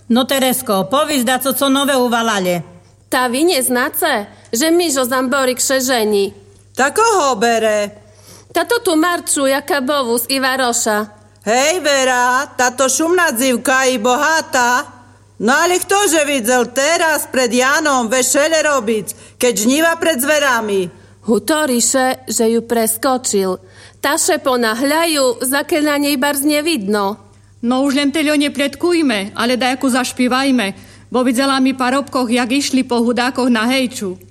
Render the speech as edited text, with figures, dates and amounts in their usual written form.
No Teresko, powiedz da co nowe uwalali. Ta wy nie znace, że Miżo Zamborik się żeni. Ta koho bere? Ta to tu marczu jaka bowóz i warosza. Hej, Vera, táto šumná dzivka i bohatá. No ale ktože videl teraz pred Janom vešele robiť, keď žniva pred zverami? Hutoriše, że ju preskočil. Taše ponahľajú, zakiaľ na nej barz nie vidno. No už len teľo nepletkujme, ale dajku zašpívajme, bo videla mi parobkoch, jak išli po hudákoch na hejču.